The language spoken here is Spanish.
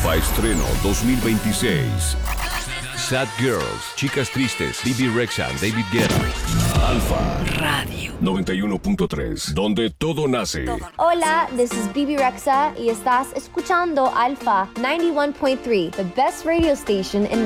Alfa Estreno 2026. Sad Girls, Chicas Tristes, Bibi Rexha, David Guetta. Alfa Radio 91.3, donde todo nace. Hola, this is Bibi Rexha y estás escuchando Alfa 91.3, the best radio station in